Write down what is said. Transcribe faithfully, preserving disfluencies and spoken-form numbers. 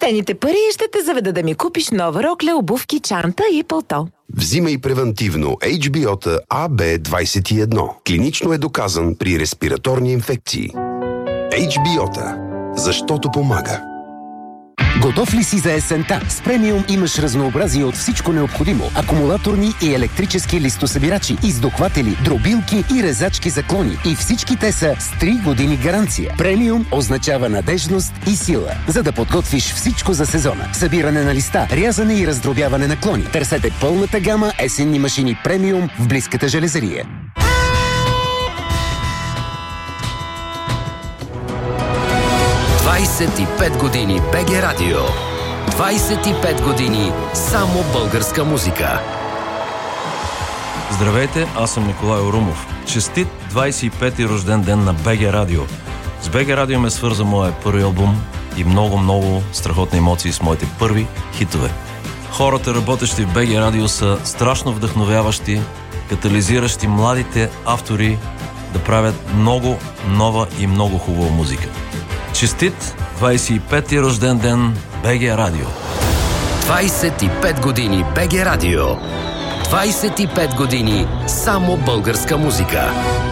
Спестените пари ще те заведа да ми купиш нова рокля, обувки, чанта и палто. Взимай превентивно Ейч Би О-та А Б двайсет и едно. Клинично е доказан при респираторни инфекции. Ейч Би О-та. Защото помага. Готов ли си за есента? С премиум имаш разнообразие от всичко необходимо. Акумулаторни и електрически листосъбирачи, издухватели, дробилки и резачки за клони. И всички те са с три години гаранция. Премиум означава надежност и сила, за да подготвиш всичко за сезона. Събиране на листа, рязане и раздробяване на клони. Търсете пълната гама есенни машини премиум в близката железария. двайсет и пет години БГ Радио. двайсет и пет години само българска музика. Здравейте, аз съм Николай Орумов. Честит двайсет и пети рожден ден на БГ Радио. С БГ Радио ме свърза моя първи албум и много-много страхотни емоции с моите първи хитове. Хората, работещи в БГ Радио, са страшно вдъхновяващи, катализиращи младите автори да правят много нова и много хубава музика. Честит двайсет и пети рожден ден БГ Радио. двайсет и пет години БГ Радио. двайсет и пет години само българска музика.